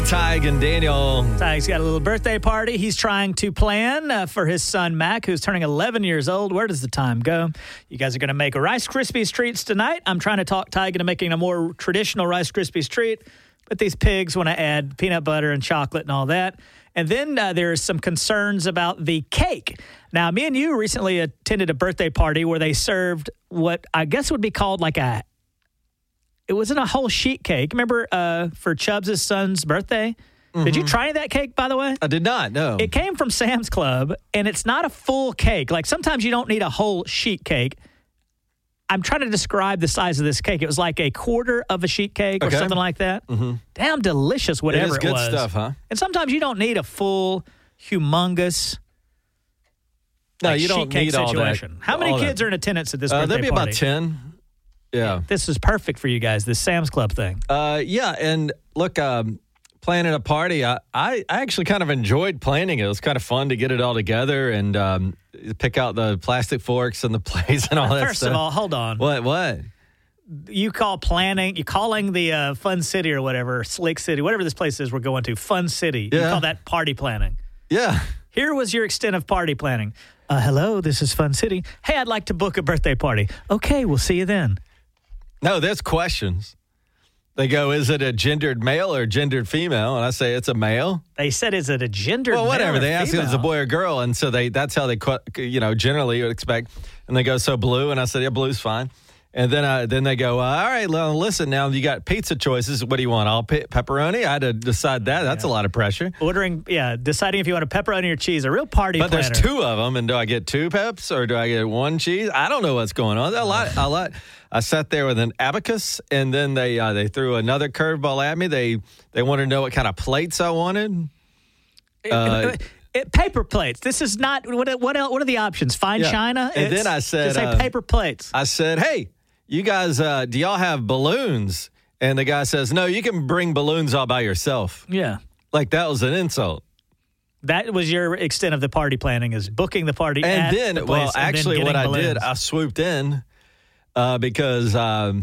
Tig and Daniel. Tig's got a little birthday party he's trying to plan for his son, Mac, who's turning 11 years old. Where does the time go? You guys are going to make Rice Krispies treats tonight. I'm trying to talk Tig into making a more traditional Rice Krispies treat, but these pigs want to add peanut butter and chocolate and all that. And then there's some concerns about the cake. Now, me and you recently attended a birthday party where they served what I guess would be called like it wasn't a whole sheet cake. Remember for Chubbs' son's birthday? Mm-hmm. Did you try that cake, by the way? I did not, no. It came from Sam's Club, and it's not a full cake. Like sometimes you don't need a whole sheet cake. I'm trying to describe the size of this cake. It was like a quarter of a sheet cake or something like that. Mm-hmm. Damn delicious, whatever it was. It is good stuff, huh? And sometimes you don't need a full, humongous you don't need situation. All that. How many kids are in attendance at this birthday party? There'll be about 10. Yeah. This is perfect for you guys, this Sam's Club thing. Yeah, and look, planning a party, I actually kind of enjoyed planning it. It was kind of fun to get it all together and pick out the plastic forks and the plates and all that stuff. First of all, hold on. What? You calling the Fun City or whatever, Slick City, whatever this place is we're going to, Fun City. Yeah. You call that party planning. Yeah. Here was your extent of party planning. Hello, this is Fun City. Hey, I'd like to book a birthday party. Okay, we'll see you then. No, there's questions. They go, is it a gendered male or gendered female? And I say, it's a male. They said, is it a gendered male? Well, whatever. They ask if it's a boy or girl. And so that's how they, generally would expect. And they go, so blue? And I said, yeah, blue's fine. And then they go, all right, well, listen, now you got pizza choices. What do you want? All pepperoni? I had to decide that. That's a lot of pressure. Deciding if you want a pepperoni or cheese, a real party But planner. There's two of them, and do I get two peps or do I get one cheese? I don't know what's going on. A lot. I sat there with an abacus, and then they threw another curveball at me. They wanted to know what kind of plates I wanted. Paper plates. This is not, what are the options? Fine china? And then I said, just say paper plates. I said, hey, you guys, do y'all have balloons? And the guy says, no, you can bring balloons all by yourself. Yeah. Like that was an insult. That was your extent of the party planning, is booking the party and at then, the place. Well, actually, what I did, I swooped in because,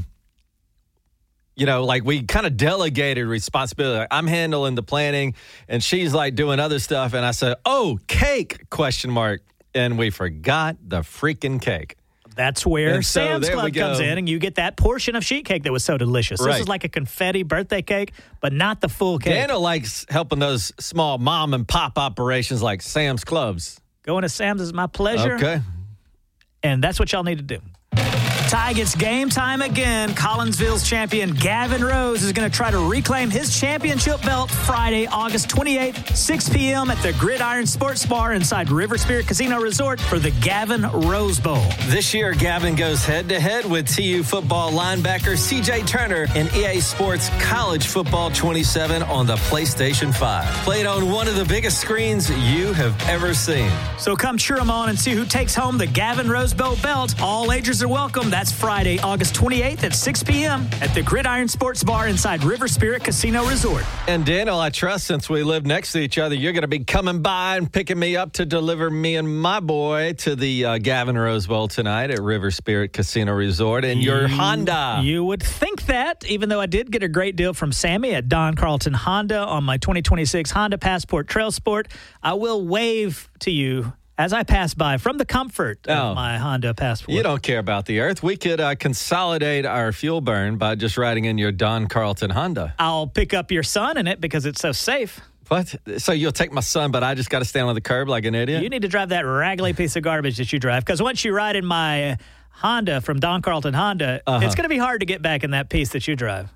like we kind of delegated responsibility. I'm handling the planning, and she's like doing other stuff. And I said, "Oh, cake?" ? And we forgot the freaking cake. That's where Sam's Club comes in, and you get that portion of sheet cake that was so delicious. Right. This is like a confetti birthday cake, but not the full cake. Dana likes helping those small mom and pop operations like Sam's Clubs. Going to Sam's is my pleasure. Okay. And that's what y'all need to do. Tig, it's game time again. Collinsville's champion Gavin Rose is going to try to reclaim his championship belt Friday, August 28th, 6 p.m. at the Gridiron Sports Bar inside River Spirit Casino Resort for the Gavin Rose Bowl. This year, Gavin goes head-to-head with TU football linebacker C.J. Turner in EA Sports College Football 27 on the PlayStation 5. Played on one of the biggest screens you have ever seen. So come cheer them on and see who takes home the Gavin Rose Bowl belt. All ages are welcome. That's Friday, August 28th at 6 p.m. at the Gridiron Sports Bar inside River Spirit Casino Resort. And Daniel, I trust since we live next to each other, you're going to be coming by and picking me up to deliver me and my boy to the Gavin Rose Bowl tonight at River Spirit Casino Resort in your Honda. You would think that, even though I did get a great deal from Sammy at Don Carlton Honda on my 2026 Honda Passport Trail Sport. I will wave to you as I pass by from the comfort of my Honda Passport. You don't care about the earth. We could consolidate our fuel burn by just riding in your Don Carlton Honda. I'll pick up your son in it because it's so safe. What? So you'll take my son, but I just got to stand on the curb like an idiot? You need to drive that raggedy piece of garbage that you drive, because once you ride in my Honda from Don Carlton Honda, it's going to be hard to get back in that piece that you drive.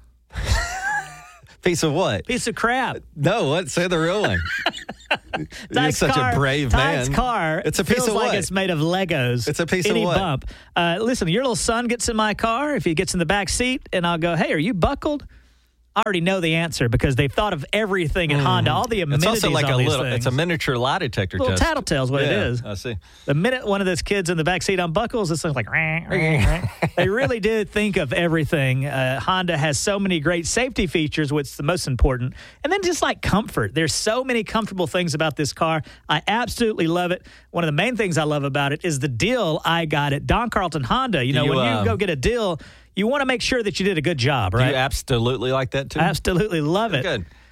Piece of what? Piece of crap. No, what? Say the real one. You're such a brave man. Tig's car. It's a piece feels of like what? It's made of Legos. It's a piece Any of what? bump. Listen, your little son gets in my car. If he gets in the back seat, and I'll go, "Hey, are you buckled?" I already know the answer because they've thought of everything in Honda, all the amenities It's also like on a these little. things. It's a miniature lie detector little test. tattletale's what it is. I see. The minute one of those kids in the back seat unbuckles, it's like, rah, rah, rah. They really did think of everything. Honda has so many great safety features, which is the most important. And then just like comfort. There's so many comfortable things about this car. I absolutely love it. One of the main things I love about it is the deal I got at Don Carlton Honda. You know, when you go get a deal, you want to make sure that you did a good job, right? Do you absolutely like that too? I absolutely love it. Good.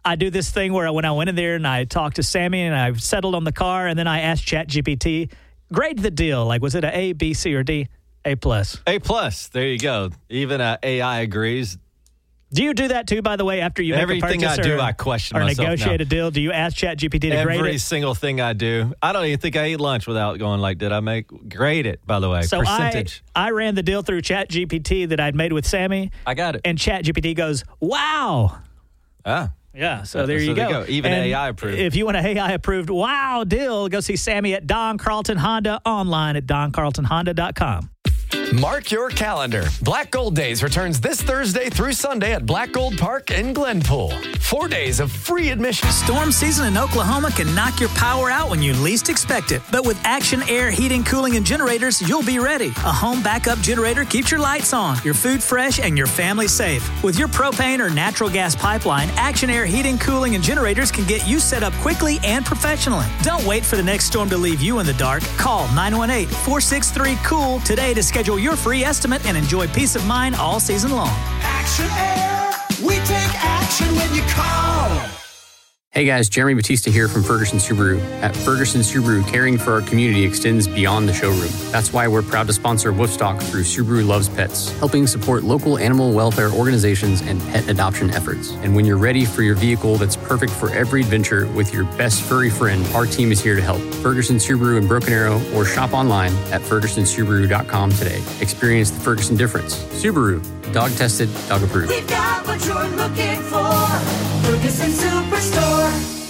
I do this thing where when I went in there and I talked to Sammy and I settled on the car, and then I asked ChatGPT, grade the deal. Like, was it an A, B, C, or D? A+. A+. There you go. Even AI agrees. Do you do that too, by the way, after you make a purchase? Everything I do, I question myself. Or negotiate a deal? Do you ask ChatGPT to grade it? Every single thing I do. I don't even think I eat lunch without going like, did I grade it, by the way, so percentage. I ran the deal through ChatGPT that I'd made with Sammy. I got it. And ChatGPT goes, wow. Ah. Yeah, so there you go. Even AI approved. If you want an AI approved wow deal, go see Sammy at Don Carlton Honda, online at doncarltonhonda.com. Mark your calendar. Black Gold Days returns this Thursday through Sunday at Black Gold Park in Glenpool. 4 days of free admission. Storm season in Oklahoma can knock your power out when you least expect it. But with Action Air Heating, Cooling, and Generators, you'll be ready. A home backup generator keeps your lights on, your food fresh, and your family safe. With your propane or natural gas pipeline, Action Air Heating, Cooling, and Generators can get you set up quickly and professionally. Don't wait for the next storm to leave you in the dark. Call 918-463-COOL today to schedule your free estimate and enjoy peace of mind all season long. Action Air, we take action when you call. Hey guys, Jeremy Batista here from Ferguson Subaru. At Ferguson Subaru, caring for our community extends beyond the showroom. That's why we're proud to sponsor Woofstock through Subaru Loves Pets, helping support local animal welfare organizations and pet adoption efforts. And when you're ready for your vehicle that's perfect for every adventure with your best furry friend, our team is here to help. Ferguson Subaru in Broken Arrow, or shop online at fergusonsubaru.com today. Experience the Ferguson difference. Subaru, dog tested, dog approved. We've got what you're looking for. Ferguson Superstore.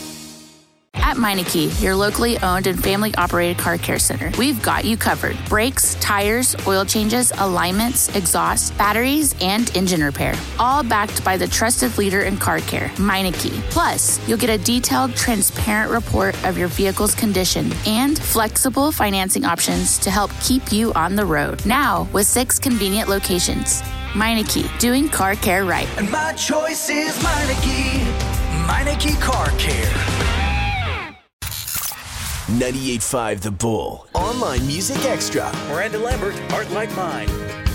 At Meineke, your locally owned and family-operated car care center, we've got you covered. Brakes, tires, oil changes, alignments, exhaust, batteries, and engine repair. All backed by the trusted leader in car care, Meineke. Plus, you'll get a detailed, transparent report of your vehicle's condition and flexible financing options to help keep you on the road. Now, with 6 convenient locations. Meineke, doing car care right. And my choice is Meineke. Meineke Car Care. 98.5 The Bull. Online Music Extra. Miranda Lambert, Heart Like Mine.